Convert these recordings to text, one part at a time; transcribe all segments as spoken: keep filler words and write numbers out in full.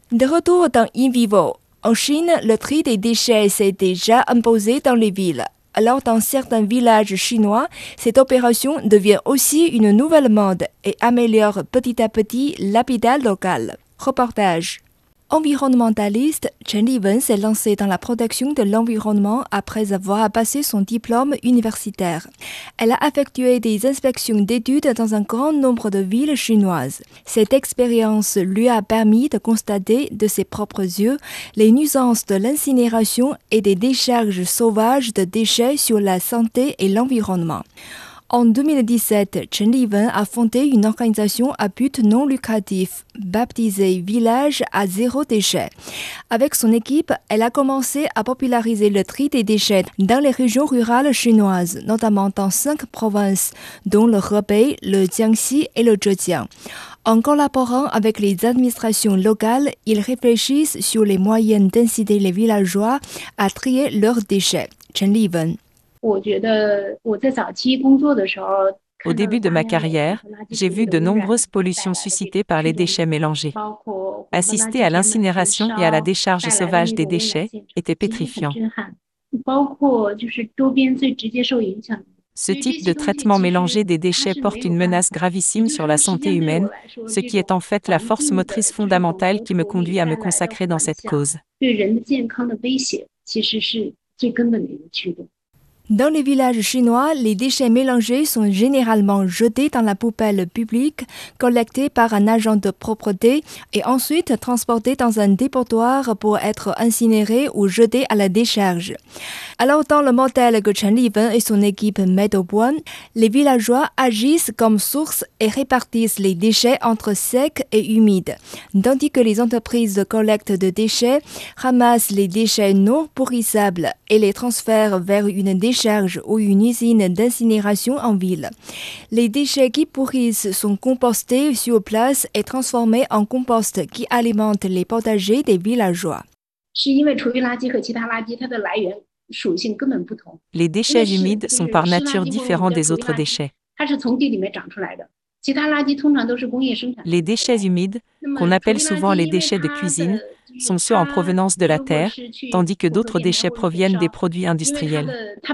De retour dans In Vivo, en Chine, le tri des déchets s'est déjà imposé dans les villes. Alors dans certains villages chinois, cette opération devient aussi une nouvelle mode et améliore petit à petit l'habitat local. Reportage. Environnementaliste, Chen Liwen s'est lancée dans la protection de l'environnement après avoir passé son diplôme universitaire. Elle a effectué des inspections d'études dans un grand nombre de villes chinoises. Cette expérience lui a permis de constater de ses propres yeux les nuisances de l'incinération et des décharges sauvages de déchets sur la santé et l'environnement. En deux mille dix-sept, Chen Liwen a fondé une organisation à but non lucratif, baptisée Village à zéro déchet. Avec son équipe, elle a commencé à populariser le tri des déchets dans les régions rurales chinoises, notamment dans cinq provinces, dont le Hebei, le Jiangxi et le Zhejiang. En collaborant avec les administrations locales, ils réfléchissent sur les moyens d'inciter les villageois à trier leurs déchets. Chen Liwen. Au début de ma carrière, j'ai vu de nombreuses pollutions suscitées par les déchets mélangés. Assister à l'incinération et à la décharge sauvage des déchets était pétrifiant. Ce type de traitement mélangé des déchets porte une menace gravissime sur la santé humaine, ce qui est en fait la force motrice fondamentale qui me conduit à me consacrer dans cette cause. Dans les villages chinois, les déchets mélangés sont généralement jetés dans la poubelle publique, collectés par un agent de propreté et ensuite transportés dans un dépotoir pour être incinérés ou jetés à la décharge. Alors dans le modèle que Chen Liwen et son équipe mettent au point, les villageois agissent comme source et répartissent les déchets entre secs et humides, tandis que les entreprises de collecte de déchets ramassent les déchets non pourrissables et les transfèrent vers une décharge ou une usine d'incinération en ville. Les déchets qui pourrissent sont compostés sur place et transformés en compost qui alimente les potagers des villageois. Les déchets humides sont par nature différents des autres déchets. Les déchets humides, qu'on appelle souvent les déchets de cuisine, sont ceux en provenance de la terre, tandis que d'autres déchets proviennent des produits industriels.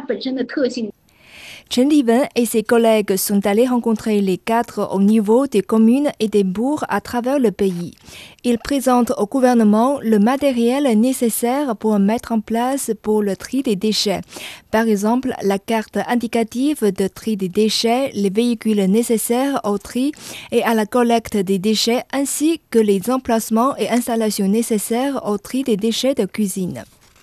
Chen Liwen et ses collègues sont allés rencontrer les cadres au niveau des communes et des bourgs à travers le pays. Ils présentent au gouvernement le matériel nécessaire pour mettre en place pour le tri des déchets. Par exemple, la carte indicative de tri des déchets, les véhicules nécessaires au tri et à la collecte des déchets, ainsi que les emplacements et installations nécessaires au tri des déchets de cuisine.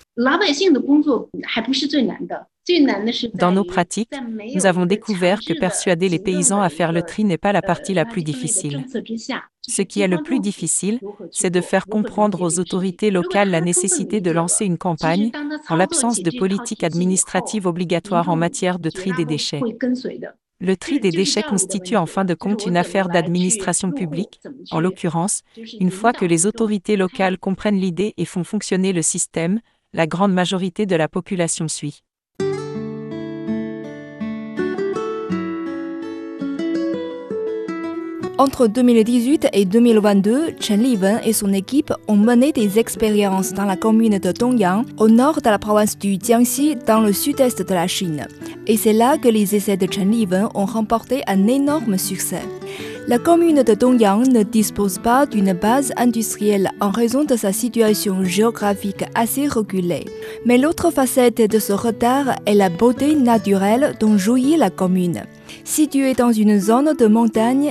Dans nos pratiques, nous avons découvert que persuader les paysans à faire le tri n'est pas la partie la plus difficile. Ce qui est le plus difficile, c'est de faire comprendre aux autorités locales la nécessité de lancer une campagne, en l'absence de politique administrative obligatoire en matière de tri des déchets. Le tri des déchets constitue en fin de compte une affaire d'administration publique, en l'occurrence, une fois que les autorités locales comprennent l'idée et font fonctionner le système, la grande majorité de la population suit. Entre deux mille dix-huit et deux mille vingt-deux, Chen Liwen et son équipe ont mené des expériences dans la commune de Dongyang, au nord de la province du Jiangxi, dans le sud-est de la Chine. Et c'est là que les essais de Chen Liwen ont remporté un énorme succès. La commune de Dongyang ne dispose pas d'une base industrielle en raison de sa situation géographique assez reculée. Mais l'autre facette de ce retard est la beauté naturelle dont jouit la commune. Située dans une zone de montagne,